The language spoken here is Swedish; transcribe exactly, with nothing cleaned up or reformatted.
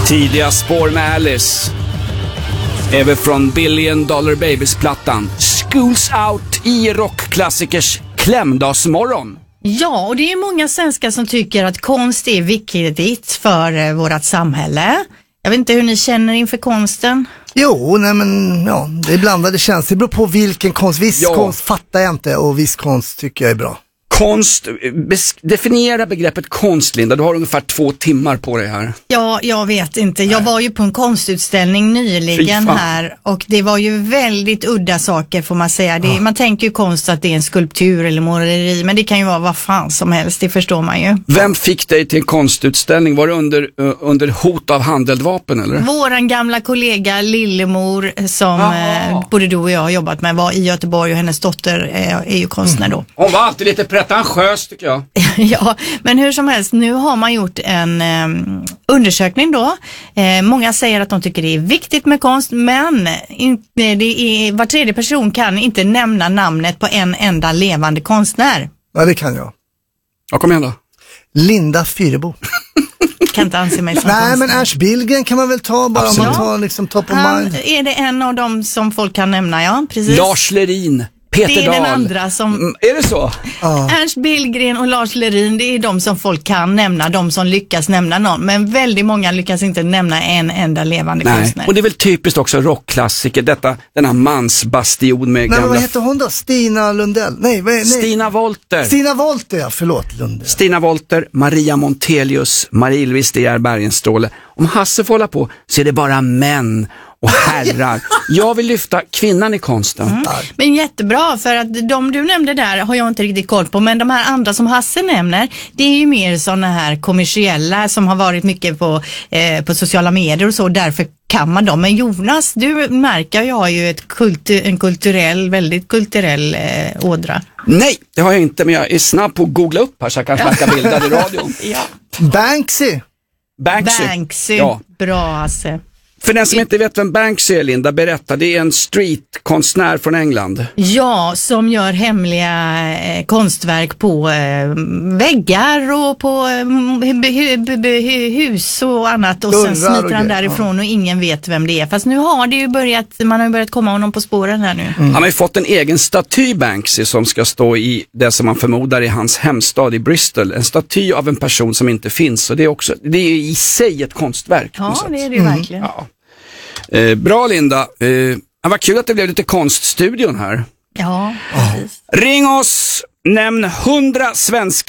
Tidiga spår med Alice. Även från Billion Dollar Babies-plattan Schools Out i rockklassikers klämdagsmorgon. Ja, och det är många svenskar som tycker att konst är viktigt för eh, vårt samhälle. Jag vet inte hur ni känner inför konsten. Jo, nej men ja, det är blandade känslor. Det beror på vilken konst. Viss ja. konst fattar jag inte och viss konst tycker jag är bra. Konst, bes- definiera begreppet konst, Linda. Du har ungefär två timmar på dig här. Ja, jag vet inte. Jag var ju på en konstutställning nyligen här och det var ju väldigt udda saker får man säga. Det, ja. Man tänker ju konst att det är en skulptur eller måleri, men det kan ju vara vad fan som helst, det förstår man ju. Vem fick dig till en konstutställning? Var det under, uh, under hot av handeldvapen eller? Våran gamla kollega Lillemor som eh, både du och jag har jobbat med var i Göteborg och hennes dotter eh, är ju konstnär då. Hon var alltid lite pretentiös tycker jag. Ja, men hur som helst, nu har man gjort en eh, undersökning då. Eh, många säger att de tycker det är viktigt med konst, men in, det är, var tredje person kan inte nämna namnet på en enda levande konstnär. Ja, det kan jag. Ja, kom igen då. Linda Fyrebo. Kan inte anse mig som Nej, konstnär. men Ernst Billgren kan man väl ta bara Absolut. om man tar liksom top of Han mind. är det en av dem som folk kan nämna, ja, precis. Lars Lerin. Peter Det är Dahl. den andra som... Mm, är det så? Ja. Ernst Billgren och Lars Lerin, det är de som folk kan nämna, de som lyckas nämna någon. Men väldigt många lyckas inte nämna en enda levande Nej, konstnär. och det är väl typiskt också rockklassiker, detta, denna mansbastion med Nej, gamla... men vad heter hon då? Stina Lundell? Nej, vad är, nej. Stina Wolter. Stina Wolter, ja, förlåt Lundell. Stina Wolter, Maria Montelius, Marie-Louise De Geer Bergenstråle. Om Hasse får hålla på så är det bara män och herrar. Jag vill lyfta kvinnan i konsten. Mm. Men jättebra, för att de du nämnde där har jag inte riktigt koll på, men de här andra som Hasse nämner, det är ju mer sådana här kommersiella som har varit mycket på, eh, på sociala medier och så, därför kan man dem. Men Jonas, du märker jag har ju ett kultur, en kulturell, väldigt kulturell eh, ådra. Nej, det har jag inte, men jag är snabb på att googla upp här så jag kan snacka bilder i radion. Ja. Banksy. Banksy. Banksy, Ja. bra Hasse. För den som inte vet vem Banksy är, Linda, berätta. Det är en streetkonstnär från England. Ja, som gör hemliga eh, konstverk på eh, väggar och på eh, hu- hu- hu- hus och annat. Och Dörrar sen smiter och han grejer, därifrån ja. Och ingen vet vem det är. Fast nu har det ju börjat, man har ju börjat komma honom på spåren här nu. Mm. Han har ju fått en egen staty, Banksy, som ska stå i det som man förmodar i hans hemstad i Bristol. En staty av en person som inte finns. Och det är också, det är i sig ett konstverk. Ja, det är det ju Mm. verkligen. Ja. Eh, bra Linda, eh, vad kul att det blev lite konststudion här. Ja, precis. Ring oss, nämn hundra svenska